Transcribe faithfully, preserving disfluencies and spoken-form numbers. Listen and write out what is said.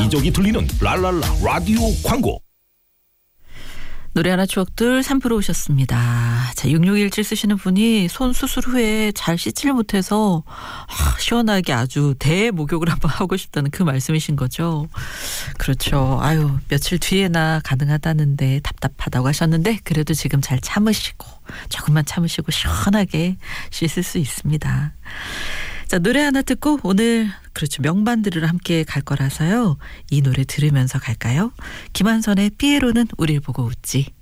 여기저기 들리는 랄랄라 라디오 광고. 노래 하나 추억들 삼 부로 오셨습니다. 자, 육육일칠 쓰시는 분이 손 수술 후에 잘 씻질 못해서 아, 시원하게 아주 대목욕을 한번 하고 싶다는 그 말씀이신 거죠. 그렇죠. 아유, 며칠 뒤에나 가능하다는데 답답하다고 하셨는데 그래도 지금 잘 참으시고 조금만 참으시고 시원하게 씻을 수 있습니다. 자, 노래 하나 듣고 오늘 그렇죠 명반 들으러 함께 갈 거라서요. 이 노래 들으면서 갈까요? 김한선의 삐에로는 우릴 보고 웃지.